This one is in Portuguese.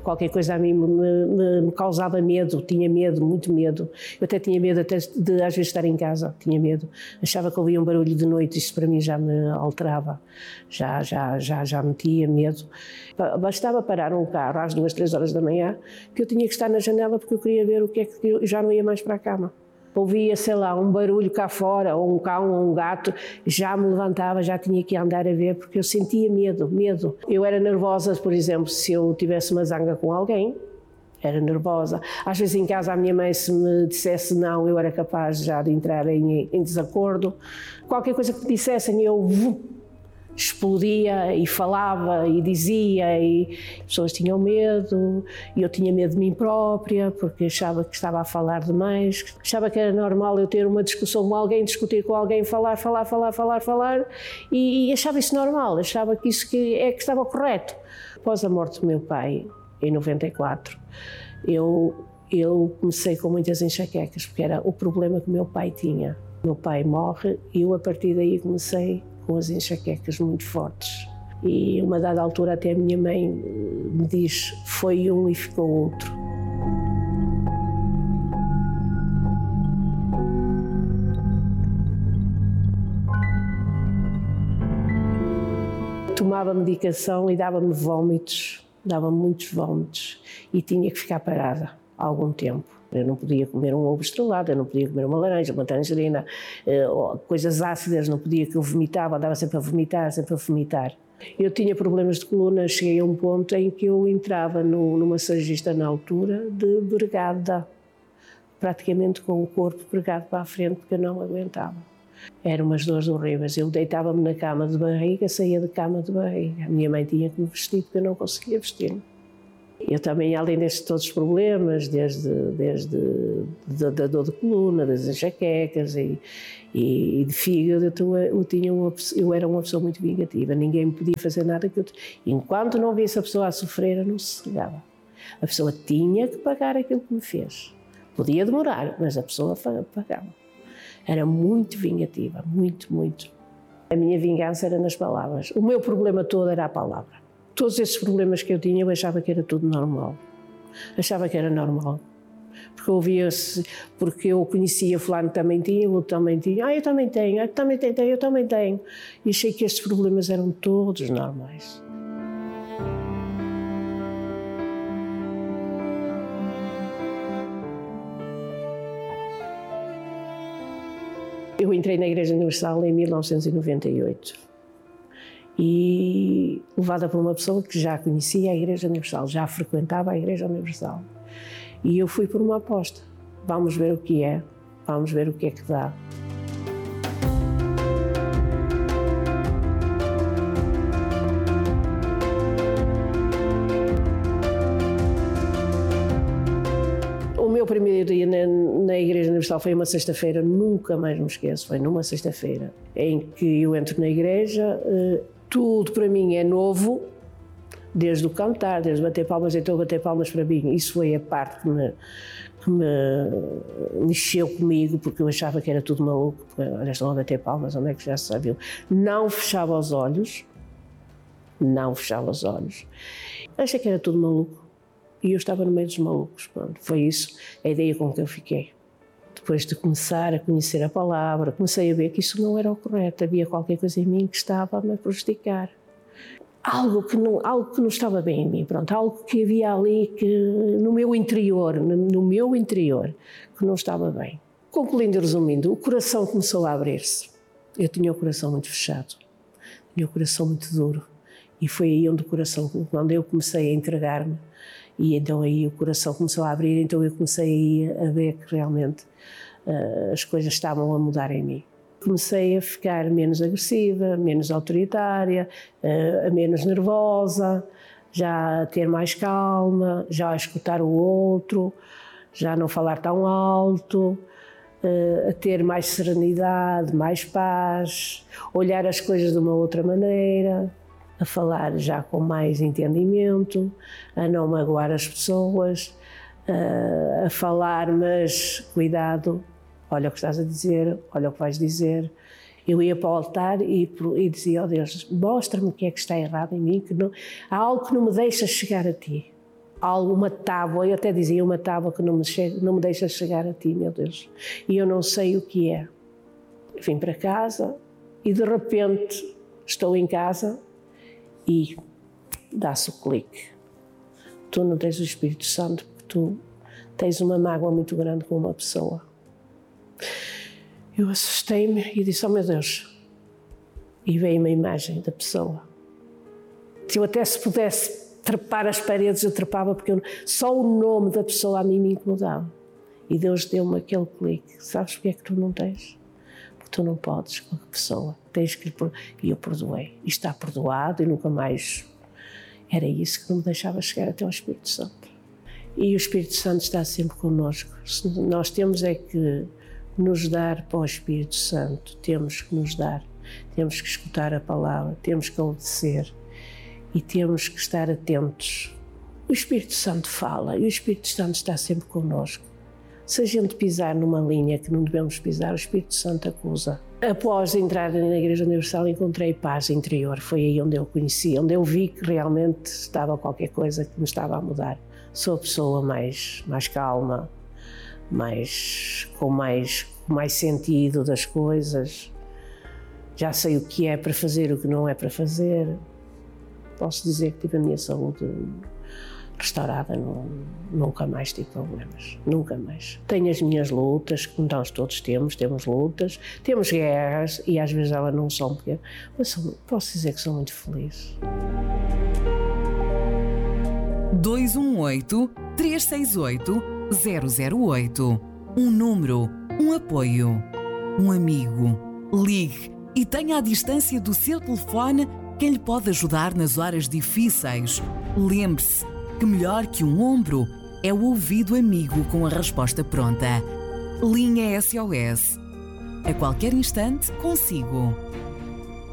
qualquer coisa a mim me causava medo, tinha medo, muito medo. Eu até tinha medo até de às vezes estar em casa, tinha medo. Achava que ouvia um barulho de noite, isso para mim já me alterava, já metia medo. Bastava parar um carro às 2, 3 horas da manhã, que eu tinha que estar na janela porque eu queria ver o que é que eu já não ia mais para a cama. Ouvia, sei lá, um barulho cá fora, ou um cão, ou um gato, já me levantava, já tinha que andar a ver, porque eu sentia medo. Eu era nervosa, por exemplo, se eu tivesse uma zanga com alguém, era nervosa. Às vezes em casa a minha mãe, se me dissesse não, eu era capaz já de entrar em desacordo. Qualquer coisa que me dissessem, eu explodia e falava e dizia, e as pessoas tinham medo, e eu tinha medo de mim própria, porque achava que estava a falar demais, achava que era normal eu ter uma discussão com alguém, discutir com alguém, falar, e achava isso normal, achava que isso que estava correto. Após a morte do meu pai, em 94, eu comecei com muitas enxaquecas, porque era o problema que o meu pai tinha. O meu pai morre e eu a partir daí comecei com as enxaquecas muito fortes. E uma dada altura até a minha mãe me diz, foi um e ficou outro. Tomava medicação e dava-me vômitos, dava-me muitos vômitos e tinha que ficar parada há algum tempo. Eu não podia comer um ovo estrelado, eu não podia comer uma laranja, uma tangerina, coisas ácidas, não podia, que eu vomitava, andava sempre a vomitar. Eu tinha problemas de coluna, cheguei a um ponto em que eu entrava no massagista na altura de vergada, praticamente com o corpo vergado para a frente, porque eu não aguentava. Eram umas dores horríveis, eu deitava-me na cama de barriga, saía de cama de barriga. A minha mãe tinha que me vestir porque eu não conseguia vestir-me. Eu também, além destes todos os problemas, desde da dor de coluna, das enxaquecas e de fígado, eu era uma pessoa muito vingativa, ninguém me podia fazer nada que eu... Enquanto não visse a pessoa a sofrer, eu não sossegava. A pessoa tinha que pagar aquilo que me fez. Podia demorar, mas a pessoa pagava. Era muito vingativa, muito. A minha vingança era nas palavras. O meu problema todo era a palavra. Todos esses problemas que eu tinha, eu achava que era tudo normal. Achava que era normal. Porque eu ouvia-se, porque eu conhecia fulano que também tinha, o outro também tinha. Eu também tenho, eu também tenho. E achei que estes problemas eram todos normais. Eu entrei na Igreja Universal em 1998. E levada por uma pessoa que já conhecia a Igreja Universal, já frequentava a Igreja Universal. E eu fui por uma aposta. Vamos ver o que é, vamos ver o que é que dá. O meu primeiro dia na Igreja Universal foi uma sexta-feira, nunca mais me esqueço, foi numa sexta-feira, em que eu entro na igreja. Tudo para mim é novo, desde o cantar, desde bater palmas, então bater palmas para mim, isso foi a parte que me mexeu comigo, porque eu achava que era tudo maluco, porque olha, estão a bater palmas, onde é que já se sabia? Não fechava os olhos, achei que era tudo maluco, e eu estava no meio dos malucos, pronto, foi isso a ideia com que eu fiquei. Depois de começar a conhecer a palavra, comecei a ver que isso não era o correto, havia qualquer coisa em mim que estava a me prejudicar. Algo que não estava bem em mim, pronto, algo que havia ali que, no meu interior, que não estava bem. Concluindo e resumindo, o coração começou a abrir-se. Eu tinha o coração muito fechado, tinha o coração muito duro, e foi aí onde o coração, quando eu comecei a entregar-me, e então aí o coração começou a abrir, então eu comecei a ver que realmente as coisas estavam a mudar em mim. Comecei a ficar menos agressiva, menos autoritária, menos nervosa, já a ter mais calma, já a escutar o outro, já a não falar tão alto, a ter mais serenidade, mais paz, olhar as coisas de uma outra maneira, a falar já com mais entendimento, a não magoar as pessoas, a falar, mas cuidado, olha o que estás a dizer, olha o que vais dizer. Eu ia para o altar e dizia, ó Deus, mostra-me o que é que está errado em mim, há algo que não me deixa chegar a ti. alguma tábua, eu até dizia uma tábua que não me deixa chegar a ti, meu Deus. E eu não sei o que é. Vim para casa e de repente estou em casa e dá-se o clique. Tu não tens o Espírito Santo porque tu tens uma mágoa muito grande com uma pessoa. Eu assustei-me e disse, oh meu Deus, e veio-me a imagem da pessoa. Se eu até se pudesse trepar as paredes, eu trepava, porque só o nome da pessoa a mim me incomodava. E Deus deu-me aquele clique. Sabes porque é que tu não tens? Porque tu não podes com a pessoa. Tens que... E eu perdoei. E está perdoado e nunca mais... Era isso que não me deixava chegar até ao Espírito Santo. E o Espírito Santo está sempre connosco. Nós temos é que nos dar para o Espírito Santo. Temos que nos dar. Temos que escutar a palavra. Temos que obedecer. E temos que estar atentos. O Espírito Santo fala e o Espírito Santo está sempre connosco. Se a gente pisar numa linha que não devemos pisar, o Espírito Santo acusa. Após entrar na Igreja Universal, encontrei paz interior. Foi aí onde eu conheci, onde eu vi que realmente estava qualquer coisa que me estava a mudar. Sou a pessoa mais calma, com mais sentido das coisas. Já sei o que é para fazer, o que não é para fazer. Posso dizer que tive a minha saúde restaurada, nunca mais tive problemas, nunca mais. Tenho as minhas lutas, como nós todos temos lutas, temos guerras e às vezes elas não são pequenas, mas posso dizer que sou muito feliz. 218-368-008. Um número, um apoio, um amigo. Ligue e tenha à distância do seu telefone quem lhe pode ajudar nas horas difíceis. Lembre-se que melhor que um ombro é o ouvido amigo com a resposta pronta. Linha SOS. A qualquer instante, consigo.